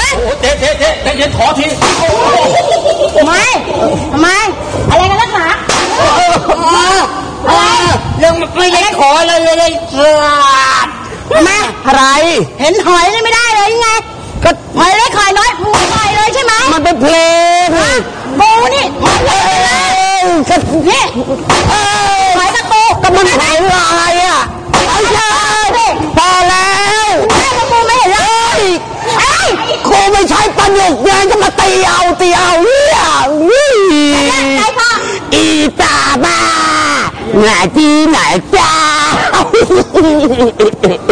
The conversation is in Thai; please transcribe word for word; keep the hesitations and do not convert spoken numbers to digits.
เจ๊เจ๊เจ๊เจ๊ขอทีทำไมทำไมอะไรกันนักหนาอะไรยังไม่ได้ขออะไรเลยทำไมอะไรเห็นหอยนี่ไม่ได้เลยไงก็หอยเล็กหอยน้อยปูหอยเลยใช่ไหมมันเป็นเพลงปูนี่หอยเลยนี่หอยตะปูก็มันหอยอะไรอ่ะไม่ใช่พอแล้วแม่ตะปูไม่เห็นเลยครูไม่ใช่ปลาดุกไงจะมาตีเอาตีเอาเนี่ยใช่พ่ออีตาบ้าไหนที่ไหนจ้า